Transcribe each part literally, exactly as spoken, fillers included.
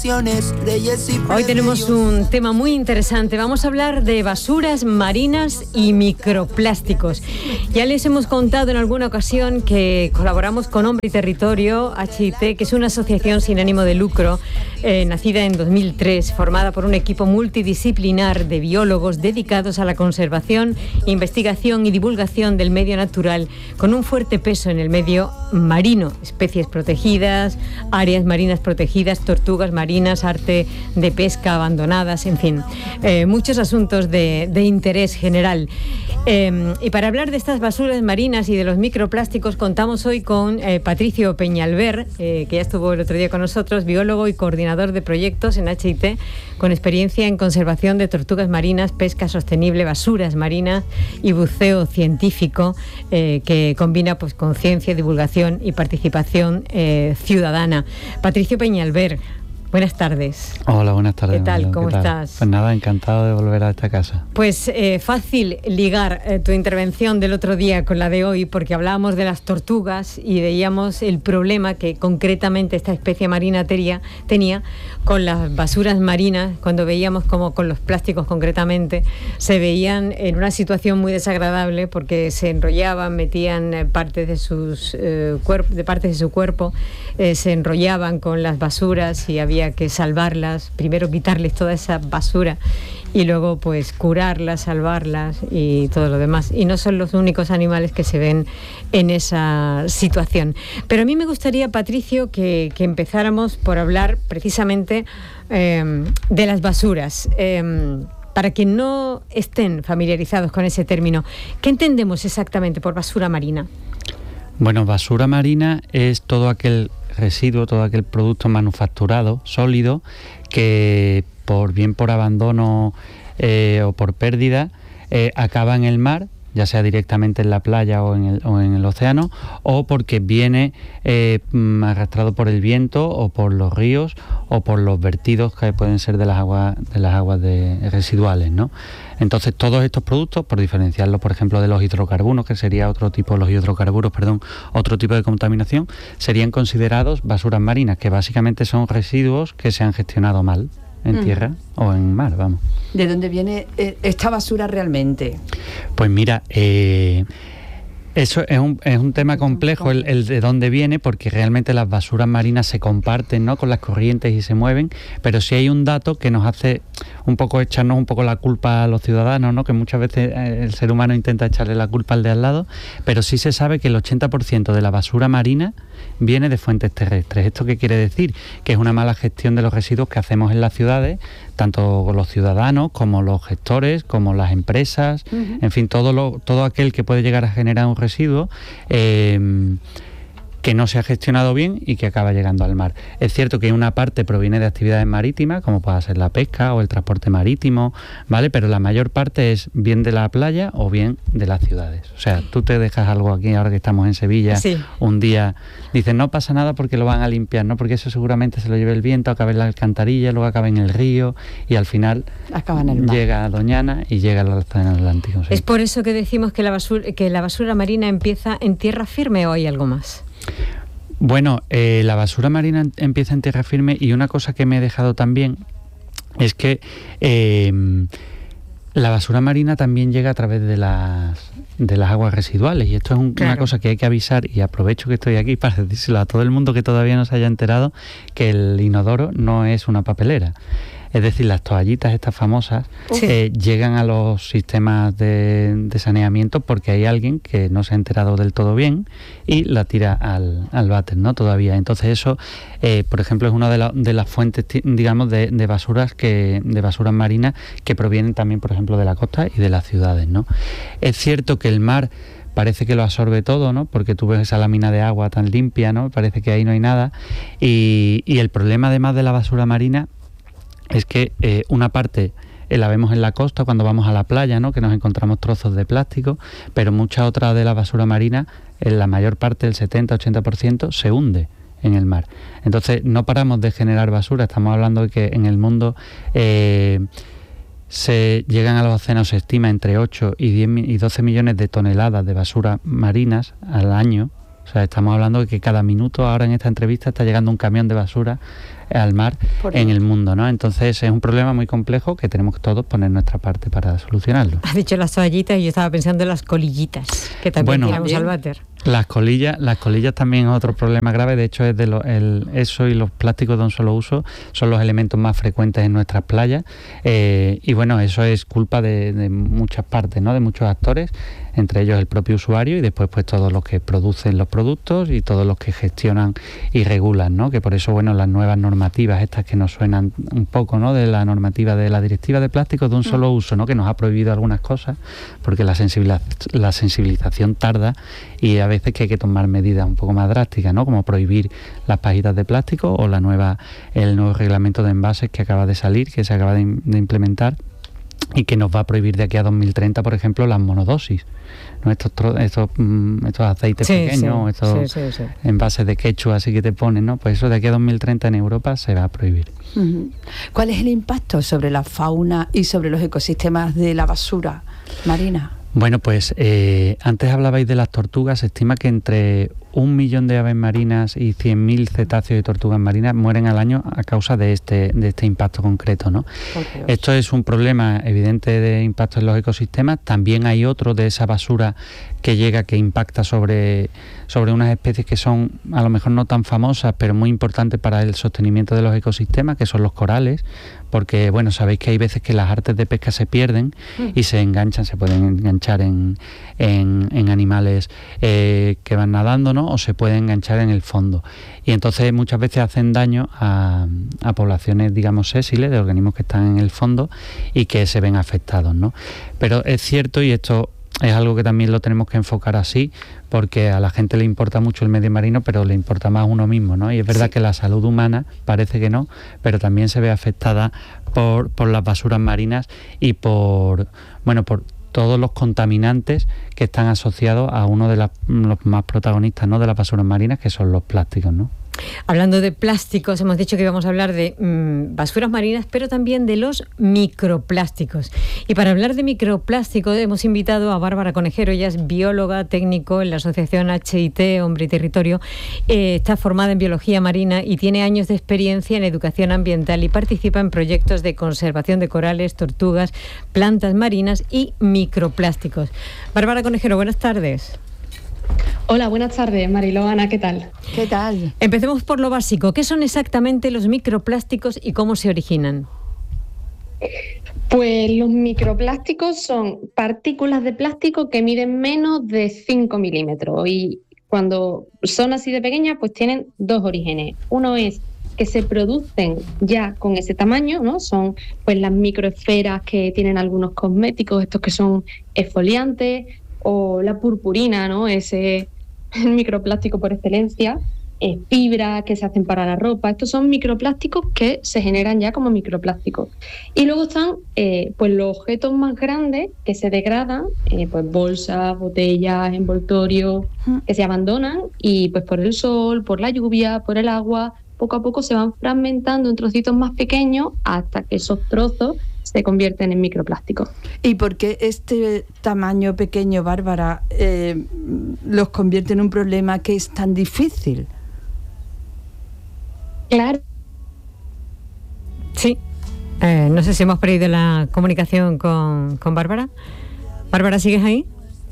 Hoy tenemos un tema muy interesante. Vamos a hablar de basuras marinas y microplásticos. Ya les hemos contado en alguna ocasión que colaboramos con Hombre y Territorio, H I T, que es una asociación sin ánimo de lucro, eh, nacida en dos mil tres, formada por un equipo multidisciplinar de biólogos dedicados a la conservación, investigación y divulgación del medio natural, con un fuerte peso en el medio marino, especies protegidas, áreas marinas protegidas, tortugas marinas, arte de pesca abandonadas, en fin, eh, muchos asuntos de, de interés general. Eh, y para hablar de estas basuras marinas y de los microplásticos, contamos hoy con eh, Patricio Peñalver, eh, que ya estuvo el otro día con nosotros, biólogo y coordinador de proyectos en H I T, con experiencia en conservación de tortugas marinas, pesca sostenible, basuras marinas y buceo científico, eh, que combina pues con ciencia, divulgación y participación eh, ciudadana. Patricio Peñalver, buenas tardes. Hola, buenas tardes. ¿Qué tal? Mario. ¿Cómo ¿Qué tal? estás? Pues nada, encantado de volver a esta casa. Pues eh, fácil ligar eh, tu intervención del otro día con la de hoy, porque hablábamos de las tortugas y veíamos el problema que concretamente esta especie marina tería, tenía con las basuras marinas, cuando veíamos como con los plásticos concretamente, se veían en una situación muy desagradable porque se enrollaban, metían eh, partes de sus eh, cuerp- de partes de su cuerpo, eh, se enrollaban con las basuras y había que salvarlas, primero quitarles toda esa basura y luego pues curarlas, salvarlas y todo lo demás. Y no son los únicos animales que se ven en esa situación. Pero a mí me gustaría, Patricio, que, que empezáramos por hablar precisamente eh, de las basuras. Eh, para que no estén familiarizados con ese término, ¿qué entendemos exactamente por basura marina? Bueno, basura marina es todo aquel residuo, todo aquel producto manufacturado, sólido, que por bien por abandono eh, o por pérdida eh, acaba en el mar, ya sea directamente en la playa o en el, o en el océano, o porque viene eh, arrastrado por el viento o por los ríos o por los vertidos que pueden ser de las aguas de las aguas de, residuales, ¿no? Entonces todos estos productos, por diferenciarlos por ejemplo de los hidrocarburos, que sería otro tipo, los hidrocarburos, perdón, otro tipo de contaminación, serían considerados basuras marinas, que básicamente son residuos que se han gestionado mal en uh-huh. tierra o en mar, vamos. ¿De dónde viene eh, esta basura realmente? Pues mira, eh, eso es un, es un tema complejo, el, el de dónde viene, porque realmente las basuras marinas se comparten, ¿no?, con las corrientes y se mueven, pero sí hay un dato que nos hace un poco echarnos un poco la culpa a los ciudadanos, ¿no?, que muchas veces el ser humano intenta echarle la culpa al de al lado, pero sí se sabe que el ochenta por ciento de la basura marina viene de fuentes terrestres. ¿Esto qué quiere decir? Que es una mala gestión de los residuos que hacemos en las ciudades, tanto los ciudadanos como los gestores, como las empresas, uh-huh. en fin, todo lo, todo aquel que puede llegar a generar un residuo eh, que no se ha gestionado bien y que acaba llegando al mar. Es cierto que una parte proviene de actividades marítimas, como puede ser la pesca o el transporte marítimo, ¿vale? Pero la mayor parte es bien de la playa o bien de las ciudades. O sea, tú te dejas algo aquí, ahora que estamos en Sevilla, sí. un día, dices, no pasa nada porque lo van a limpiar, ¿no? Porque eso seguramente se lo lleve el viento, acaba en la alcantarilla, luego acaba en el río y al final acaba en el mar. Llega a Doñana y llega al Océano Atlántico. ¿Sí? Es por eso que decimos que la basura, que la basura marina empieza en tierra firme, ¿o hay algo más? Bueno, eh, la basura marina empieza en tierra firme, y una cosa que me he dejado también es que eh, la basura marina también llega a través de las de las aguas residuales, y esto es un, claro. una cosa que hay que avisar, y aprovecho que estoy aquí para decírselo a todo el mundo que todavía no se haya enterado, que el inodoro no es una papelera. Es decir, las toallitas estas famosas sí. eh, llegan a los sistemas de, de saneamiento porque hay alguien que no se ha enterado del todo bien y la tira al, al váter, ¿no? Todavía. Entonces eso, eh, por ejemplo, es una de, la, de las fuentes, digamos, de, de basuras que de basuras marinas que provienen también, por ejemplo, de la costa y de las ciudades, ¿no? Es cierto que el mar parece que lo absorbe todo, ¿no? Porque tú ves esa lámina de agua tan limpia, ¿no? Parece que ahí no hay nada. Y, y el problema, además de la basura marina, es que eh, una parte eh, la vemos en la costa cuando vamos a la playa, ¿no?, que nos encontramos trozos de plástico, pero mucha otra de la basura marina, en la mayor parte, el setenta a ochenta por ciento, se hunde en el mar. Entonces no paramos de generar basura. Estamos hablando de que en el mundo eh, se llegan a los océanos, se estima, entre ocho y, diez, y doce millones de toneladas de basura marinas al año. O O sea, estamos hablando de que cada minuto ahora en esta entrevista está llegando un camión de basura al mar Por en el mundo, ¿no? Entonces es un problema muy complejo que tenemos que todos poner nuestra parte para solucionarlo. Has dicho las toallitas y yo estaba pensando en las colillitas, que también bueno, tiramos al váter. Las colillas, las colillas también es otro problema grave. De hecho, es de lo, el, eso y los plásticos de un solo uso son los elementos más frecuentes en nuestras playas. Eh, y bueno, eso es culpa de, de muchas partes, ¿no? De muchos actores, entre ellos el propio usuario y después pues todos los que producen los productos y todos los que gestionan y regulan, ¿no? Que por eso, bueno, las nuevas normativas estas que nos suenan un poco, ¿no? De la normativa de la Directiva de Plásticos de un solo uso, ¿no? Que nos ha prohibido algunas cosas porque la sensibilización, la sensibilización tarda y a veces que hay que tomar medidas un poco más drásticas, ¿no? Como prohibir las pajitas de plástico o la nueva el nuevo reglamento de envases que acaba de salir, que se acaba de, de implementar y que nos va a prohibir de aquí a dos mil treinta, por ejemplo, las monodosis, ¿no? Estos, estos, estos aceites sí, pequeños, sí, estos sí, sí, sí. envases de ketchup así que te ponen, ¿no? Pues eso de aquí a dos mil treinta en Europa se va a prohibir. Uh-huh. ¿Cuál es el impacto sobre la fauna y sobre los ecosistemas de la basura marina? Bueno, pues eh, antes hablabais de las tortugas. Se estima que entre un millón de aves marinas y cien mil cetáceos y tortugas marinas mueren al año a causa de este, de este impacto concreto, ¿no? Okay. Esto es un problema evidente de impacto en los ecosistemas. También hay otro de esa basura que llega, que impacta sobre, sobre unas especies que son a lo mejor no tan famosas, pero muy importantes para el sostenimiento de los ecosistemas, que son los corales, porque bueno, sabéis que hay veces que las artes de pesca se pierden mm. y se enganchan, se pueden enganchar en, en, en animales eh, que van nadando, ¿no? O se pueden enganchar en el fondo. Y entonces muchas veces hacen daño a, a poblaciones, digamos, sésiles, de organismos que están en el fondo y que se ven afectados, ¿no? Pero es cierto, y esto es algo que también lo tenemos que enfocar así, porque a la gente le importa mucho el medio marino, pero le importa más uno mismo, ¿no? Y es verdad sí. que la salud humana parece que no, pero también se ve afectada por, por las basuras marinas y por, bueno, por todos los contaminantes que están asociados a uno de la, los más protagonistas, ¿no? de las basuras marinas, que son los plásticos, ¿no? Hablando de plásticos, hemos dicho que íbamos a hablar de mmm, basuras marinas, pero también de los microplásticos. Y para hablar de microplásticos hemos invitado a Bárbara Conejero. Ella es bióloga técnico en la asociación H I T, Hombre y Territorio. Eh, está formada en biología marina y tiene años de experiencia en educación ambiental y participa en proyectos de conservación de corales, tortugas, plantas marinas y microplásticos. Bárbara Conejero, buenas tardes. Hola, buenas tardes, Mariló, Ana, ¿qué tal? ¿Qué tal? Empecemos por lo básico. ¿Qué son exactamente los microplásticos y cómo se originan? Pues los microplásticos son partículas de plástico que miden menos de cinco milímetros y cuando son así de pequeñas pues tienen dos orígenes. Uno es que se producen ya con ese tamaño, ¿no? Son pues las microesferas que tienen algunos cosméticos, estos que son exfoliantes, o la purpurina, ¿no? Ese microplástico por excelencia, eh, fibras que se hacen para la ropa. Estos son microplásticos que se generan ya como microplásticos. Y luego están eh, pues los objetos más grandes que se degradan, eh, pues bolsas, botellas, envoltorios, que se abandonan y pues por el sol, por la lluvia, por el agua, poco a poco se van fragmentando en trocitos más pequeños hasta que esos trozos se convierten en microplásticos. ¿Y por qué este tamaño pequeño, Bárbara, eh, los convierte en un problema que es tan difícil? Claro. Sí. Eh, no sé si hemos perdido la comunicación con, con Bárbara. Bárbara, ¿sigues ahí?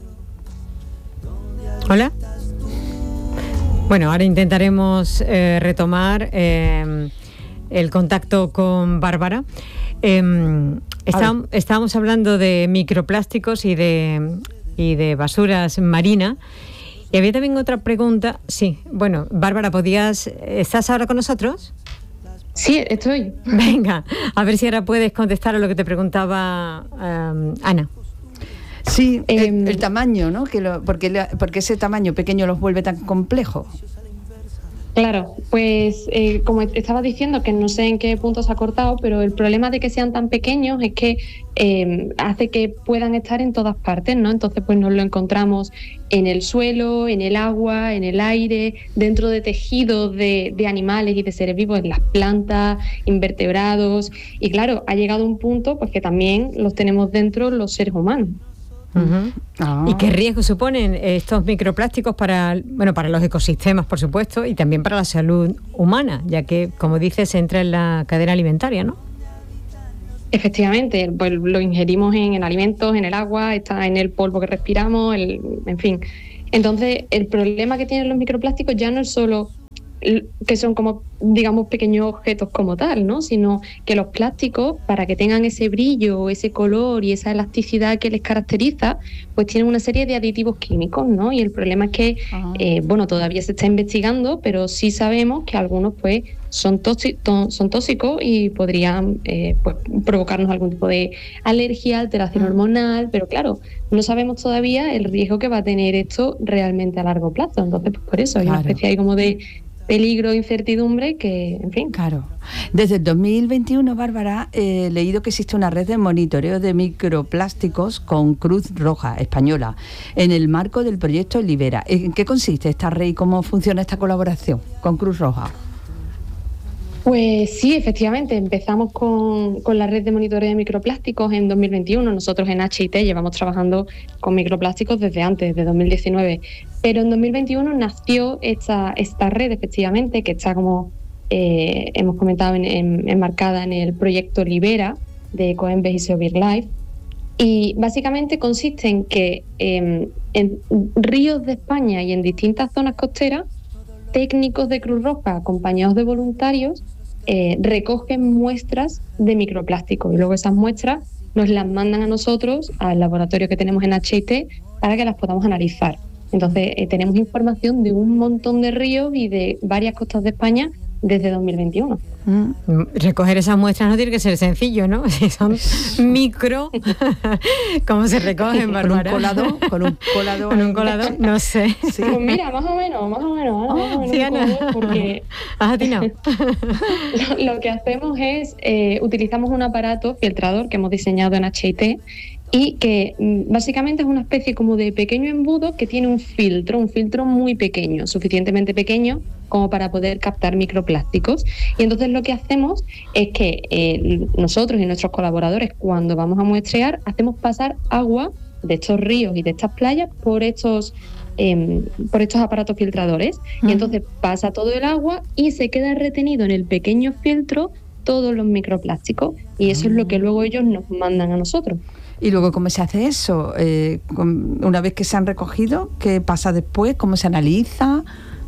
¿Hola? Bueno, ahora intentaremos eh, retomar eh, el contacto con Bárbara. Eh, está, estábamos hablando de microplásticos y de, y de basuras marinas. Y había también otra pregunta. Sí, bueno, Bárbara, ¿podías, ¿estás ahora con nosotros? Sí, estoy. Venga, a ver si ahora puedes contestar a lo que te preguntaba um, Ana. Sí, el, el tamaño, ¿no? Que lo, porque, porque ese tamaño pequeño los vuelve tan complejos. Claro, pues eh, como estaba diciendo, que no sé en qué punto se ha cortado, pero el problema de que sean tan pequeños es que eh, hace que puedan estar en todas partes, ¿no? Entonces pues nos lo encontramos en el suelo, en el agua, en el aire, dentro de tejidos de, de animales y de seres vivos, en las plantas, invertebrados, y claro, ha llegado un punto pues que también los tenemos dentro los seres humanos. Uh-huh. Ah. ¿Y qué riesgo suponen estos microplásticos para, bueno, para los ecosistemas, por supuesto, y también para la salud humana, ya que, como dices, entra en la cadena alimentaria, ¿no? Efectivamente, pues lo ingerimos en, en alimentos, en el agua, está en el polvo que respiramos, el, en fin. Entonces, el problema que tienen los microplásticos ya no es solo que son como, digamos, pequeños objetos como tal, ¿no? Sino que los plásticos, para que tengan ese brillo, ese color y esa elasticidad que les caracteriza, pues tienen una serie de aditivos químicos, ¿no? Y el problema es que, uh-huh. eh, bueno, todavía se está investigando, pero sí sabemos que algunos, pues, son, tóxic- to- son tóxicos y podrían, eh, pues, provocarnos algún tipo de alergia, alteración uh-huh. hormonal, pero claro, no sabemos todavía el riesgo que va a tener esto realmente a largo plazo. Entonces, pues, por eso hay claro. una especie ahí como de peligro, incertidumbre, que, en fin. Claro. Desde el dos mil veintiuno, Bárbara, eh, he leído que existe una red de monitoreo de microplásticos con Cruz Roja Española en el marco del proyecto Libera. ¿En qué consiste esta red y cómo funciona esta colaboración con Cruz Roja? Pues sí, efectivamente, empezamos con, con la red de monitoreo de microplásticos en dos mil veintiuno. Nosotros en H I T llevamos trabajando con microplásticos desde antes, desde dos mil diecinueve. Pero en dos mil veintiuno nació esta, esta red, efectivamente, que está, como eh, hemos comentado, en, en, enmarcada en el proyecto Libera de Ecoembes y Seovir Life. Y básicamente consiste en que eh, en ríos de España y en distintas zonas costeras, técnicos de Cruz Roja acompañados de voluntarios eh, recogen muestras de microplástico y luego esas muestras nos las mandan a nosotros, al laboratorio que tenemos en H I T, para que las podamos analizar. Entonces eh, tenemos información de un montón de ríos y de varias costas de España desde dos mil veintiuno. Mm. Recoger esas muestras no tiene que ser sencillo, ¿no? Si son micro, ¿cómo se recogen, Bárbara? Con un colador, con un colador. Con un colador, no sé. Sí. Pues mira, más o menos, más o menos, más o menos. Sí, Ana. Porque ¿Has atinado? lo, lo que hacemos es, eh, utilizamos un aparato filtrador que hemos diseñado en H I T y que básicamente es una especie como de pequeño embudo que tiene un filtro, un filtro muy pequeño, suficientemente pequeño como para poder captar microplásticos. Y entonces lo que hacemos es que eh, nosotros y nuestros colaboradores, cuando vamos a muestrear, hacemos pasar agua de estos ríos y de estas playas por estos eh, por estos aparatos filtradores. Uh-huh. Y entonces pasa todo el agua y se queda retenido en el pequeño filtro todos los microplásticos. Y eso uh-huh. es lo que luego ellos nos mandan a nosotros. Y luego, ¿cómo se hace eso? Eh, una vez que se han recogido, ¿qué pasa después? ¿Cómo se analiza?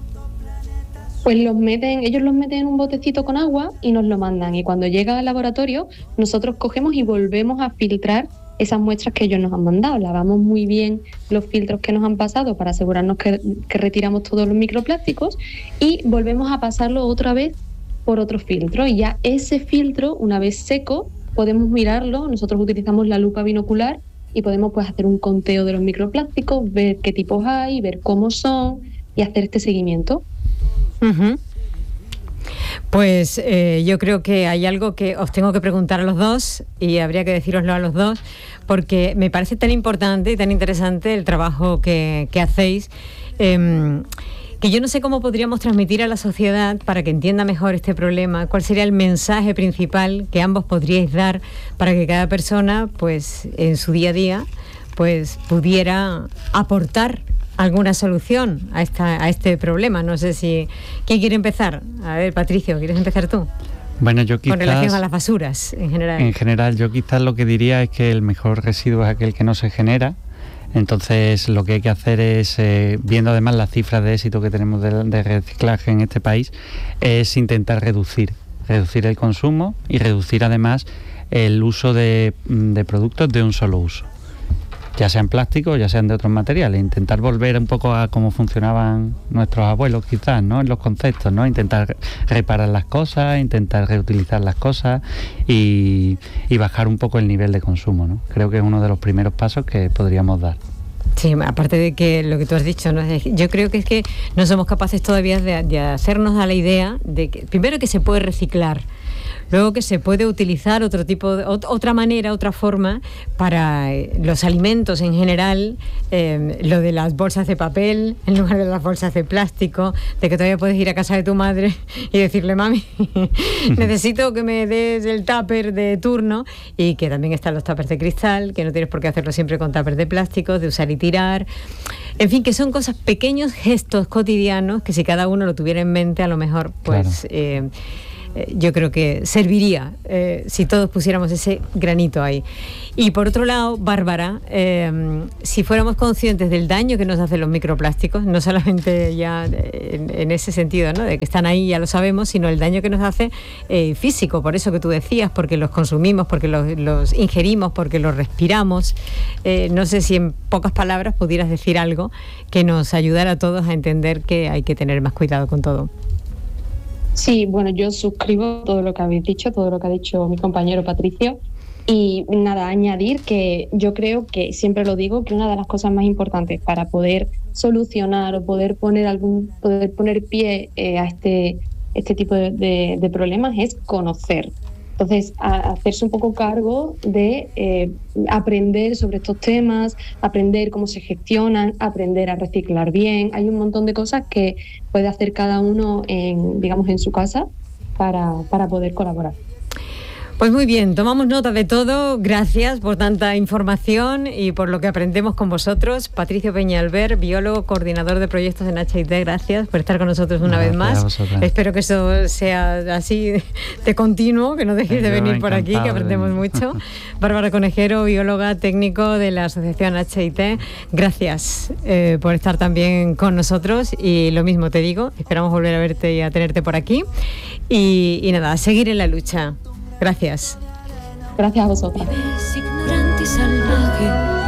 Pues los meten, ellos los meten en un botecito con agua y nos lo mandan. Y cuando llega al laboratorio, nosotros cogemos y volvemos a filtrar esas muestras que ellos nos han mandado. Lavamos muy bien los filtros que nos han pasado para asegurarnos que, que retiramos todos los microplásticos y volvemos a pasarlo otra vez por otro filtro. Y ya ese filtro, una vez seco, podemos mirarlo. Nosotros utilizamos la lupa binocular y podemos, pues, hacer un conteo de los microplásticos, ver qué tipos hay, ver cómo son y hacer este seguimiento. Uh-huh. Pues eh, yo creo que hay algo que os tengo que preguntar a los dos y habría que decíroslo a los dos, porque me parece tan importante y tan interesante el trabajo que, que hacéis, eh, que yo no sé cómo podríamos transmitir a la sociedad para que entienda mejor este problema. ¿Cuál sería el mensaje principal que ambos podríais dar para que cada persona, pues, en su día a día, pues, pudiera aportar alguna solución a esta a este problema? No sé si... ¿Quién quiere empezar? A ver, Patricio, ¿quieres empezar tú? Bueno, yo quizás... Con relación a las basuras, en general. En general, yo quizás lo que diría es que el mejor residuo es aquel que no se genera. Entonces, lo que hay que hacer es, eh, viendo además las cifras de éxito que tenemos de, de reciclaje en este país, es intentar reducir, reducir el consumo y reducir además el uso de, de productos de un solo uso, ya sean plásticos, ya sean de otros materiales. Intentar volver un poco a cómo funcionaban nuestros abuelos, quizás, ¿no? En los conceptos, ¿no? Intentar reparar las cosas, intentar reutilizar las cosas y, y bajar un poco el nivel de consumo, ¿no? Creo que es uno de los primeros pasos que podríamos dar. Sí, aparte de que lo que tú has dicho, ¿no? Yo creo que es que no somos capaces todavía de, de hacernos a la idea de que, primero, que se puede reciclar, luego que se puede utilizar otro tipo de, ot- otra manera, otra forma para eh, los alimentos en general, eh, lo de las bolsas de papel en lugar de las bolsas de plástico, de que todavía puedes ir a casa de tu madre y decirle, mami, necesito que me des el tupper de turno, y que también están los tuppers de cristal, que no tienes por qué hacerlo siempre con tuppers de plástico, de usar y tirar. En fin, que son cosas, pequeños gestos cotidianos que si cada uno lo tuviera en mente, a lo mejor, pues... Claro. Eh, yo creo que serviría eh, si todos pusiéramos ese granito ahí. Y por otro lado, Bárbara, eh, si fuéramos conscientes del daño que nos hacen los microplásticos, no solamente ya en, en ese sentido, ¿no?, de que están ahí, ya lo sabemos, sino el daño que nos hace eh, físico, por eso que tú decías, porque los consumimos, porque los, los ingerimos, porque los respiramos. Eh, no sé si en pocas palabras pudieras decir algo que nos ayudara a todos a entender que hay que tener más cuidado con todo. Sí, bueno, yo suscribo todo lo que habéis dicho, todo lo que ha dicho mi compañero Patricio, y nada, añadir que yo creo que, siempre lo digo, que una de las cosas más importantes para poder solucionar o poder poner algún poder poner pie eh, a este, este tipo de, de, de problemas es conocer. Entonces, a hacerse un poco cargo de eh, aprender sobre estos temas, aprender cómo se gestionan, aprender a reciclar bien. Hay un montón de cosas que puede hacer cada uno en, digamos, en su casa para, para poder colaborar. Pues muy bien, tomamos nota de todo. Gracias por tanta información y por lo que aprendemos con vosotros. Patricio Peñalver, biólogo, coordinador de proyectos en H I T, gracias por estar con nosotros una gracias vez más. Espero que eso sea así de continuo, que no dejéis de venir por aquí, que aprendemos mucho. Bárbara Conejero, bióloga, técnico de la Asociación H I T, gracias eh, por estar también con nosotros, y lo mismo te digo, esperamos volver a verte y a tenerte por aquí. Y, y nada, a seguir en la lucha. Gracias. Gracias a vosotros. Vives ignorante y salvaje.